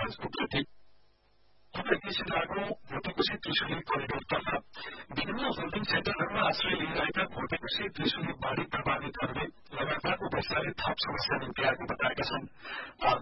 Facebook थियो एकैछिन लागौं भोटेकोशी त्रिशुली कोरिडोरतर्फ विभिन्न होल्डिङ सेन्टरहरूमा आश्रय लिइरहेका भोटेकोशी त्रिशुली बाढ़ी प्रभावितहरूले लगातारको वर्षाले थप समस्या निम्त्याएको बताएका छन्।